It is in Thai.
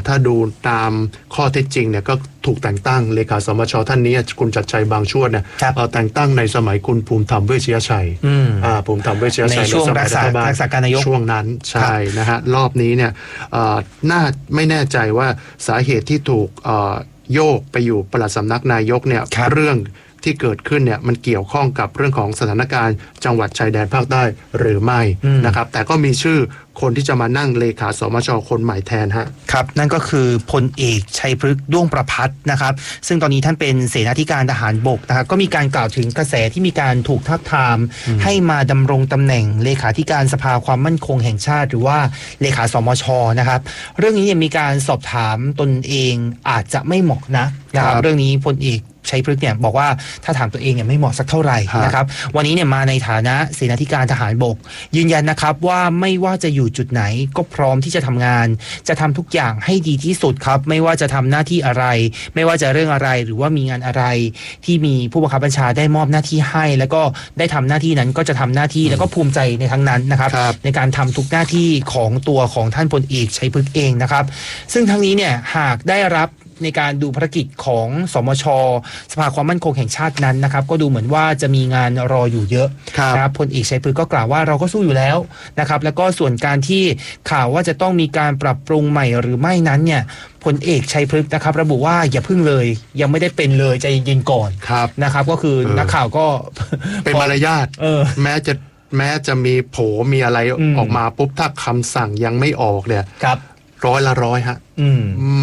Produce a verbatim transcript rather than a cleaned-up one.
ถ้าดูตามข้อเท็จจริงเนี่ยก็ถูกแต่งตั้งเลขาสมชท่านนี้คุณชัดชัยบางช่วงเนี่ยแต่งตั้งในสมัยคุณภูมิธรรมเวชยชัยภูมิธรรมเวชยชัยในช่วงรักษารักษาการนายกช่วงนั้นใช่นะฮะรอบนี้เนี่ยน่าไม่แน่ใจว่าสาเหตุที่ถูกโยกไปอยู่ปลัดสำนักนายกเนี่ยเรื่องที่เกิดขึ้นเนี่ยมันเกี่ยวข้องกับเรื่องของสถานการณ์จังหวัดชายแดนภาคใต้หรือไม่นะครับแต่ก็มีชื่อคนที่จะมานั่งเลขาสมชคนใหม่แทนฮะครับนั่นก็คือพลเอกชัยพฤกษ์ด้วงประภัสนะครับซึ่งตอนนี้ท่านเป็นเสนาธิการทหารบกนะครับก็มีการกล่าวถึงกระแสที่มีการถูกทักทามให้มาดำรงตำแหน่งเลขาธิการสภาความมั่นคงแห่งชาติหรือว่าเลขาสมชนะครับเรื่องนี้เนี่ยมีการสอบถามตนเองอาจจะไม่เหมาะนะนะครับเรื่องนี้พลเอกชัยพฤกษ์เนี่ยบอกว่าถ้าถามตัวเองเนี่ยไม่เหมาะสักเท่าไหร่นะครับวันนี้เนี่ยมาในฐานะเสนาธิการทหารบกยืนยันนะครับว่าไม่ว่าจะอยู่จุดไหนก็พร้อมที่จะทำงานจะทำทุกอย่างให้ดีที่สุดครับไม่ว่าจะทำหน้าที่อะไรไม่ว่าจะเรื่องอะไรหรือว่ามีงานอะไรที่มีผู้บังคับบัญชาได้มอบหน้าที่ให้แล้วก็ได้ทำหน้าที่นั้นก็จะทำหน้าที่แล้วก็ภูมิใจในทั้งนั้นนะครับในการทำทุกหน้าที่ของตัวของท่านพลเอกชัยพฤกษ์เองนะครับซึ่งทั้งนี้เนี่ยหากได้รับในการดูภารกิจของสมชสภาความมั่นคงแห่งชาตินั้นนะครับก็ดูเหมือนว่าจะมีงานรออยู่เยอะนะครับพลเอกชัยพฤกษ์ก็กล่าวว่าเราก็สู้อยู่แล้วนะครับแล้วก็ส่วนการที่ข่าวว่าจะต้องมีการปรับปรุงใหม่หรือไม่นั้นเนี่ยพลเอกชัยพฤกษ์นะครับระบุว่าอย่าพึ่งเลยยังไม่ได้เป็นเลยใจเย็นๆก่อนนะครับก็คือนักข่าวก็เป็นมารยาทแม้จะแม้จะมีโผมีอะไรออกมาปุ๊บถ้าคำสั่งยังไม่ออกเนี่ยร้อยละร้อยฮะ